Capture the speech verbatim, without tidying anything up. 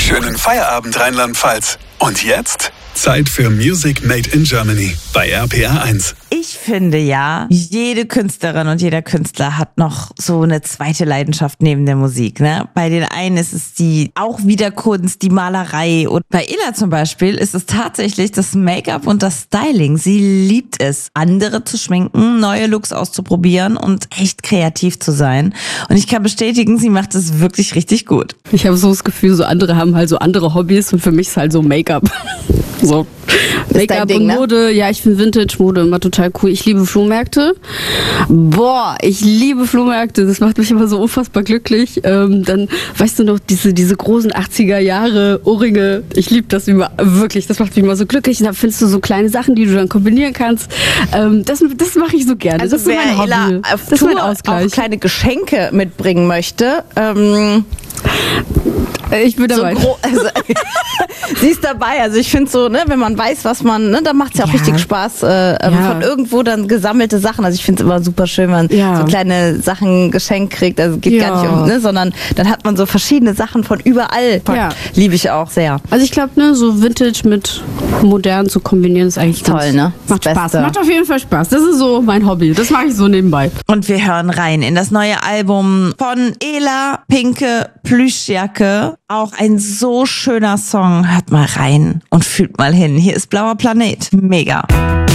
Schönen Feierabend, Rheinland-Pfalz. Und jetzt Zeit für Music Made in Germany bei R P R eins. Ich finde ja, jede Künstlerin und jeder Künstler hat noch so eine zweite Leidenschaft neben der Musik. Ne? Bei den einen ist es die auch wieder Kunst, die Malerei. Und bei Illa zum Beispiel ist es tatsächlich das Make-up und das Styling. Sie liebt es, andere zu schminken, neue Looks auszuprobieren und echt kreativ zu sein. Und ich kann bestätigen, sie macht es wirklich richtig gut. Ich habe so das Gefühl, so andere haben halt so andere Hobbys und für mich ist halt so Make-up. So Make-up und Mode, ne? Ja, ich finde Vintage-Mode immer total cool. Ich liebe Flohmärkte. Boah, ich liebe Flohmärkte. Das macht mich immer so unfassbar glücklich. Ähm, dann, weißt du noch, diese, diese großen achtziger Jahre Ohrringe. Ich liebe das immer, wirklich. Das macht mich immer so glücklich. Und da findest du so kleine Sachen, die du dann kombinieren kannst. Ähm, das das mache ich so gerne. Also das ist mein Hobby. Ella auf das ist Tour mein Ausgleich. Auch kleine Geschenke mitbringen möchte, ähm, ich bin dabei. So gro- also, sie ist dabei. Also ich finde so, ne, wenn man weiß, was man, ne, dann macht es ja auch ja. richtig Spaß, äh, ähm, ja. von irgendwo dann gesammelte Sachen. Also ich finde es immer super schön, wenn man ja. so kleine Sachen geschenkt kriegt. Also geht ja. gar nicht um, ne, sondern dann hat man so verschiedene Sachen von überall. Ja. Liebe ich auch sehr. Also ich glaube, ne, so Vintage mit modern zu kombinieren ist eigentlich toll, ganz, ne? Macht Spaß. Beste. Macht auf jeden Fall Spaß. Das ist so mein Hobby. Das mache ich so nebenbei. Und wir hören rein in das neue Album von Ela, Pinke Plüschjacke. Auch ein so schöner Song. Hört mal rein und fühlt mal hin. Hier ist Blauer Planet. Mega.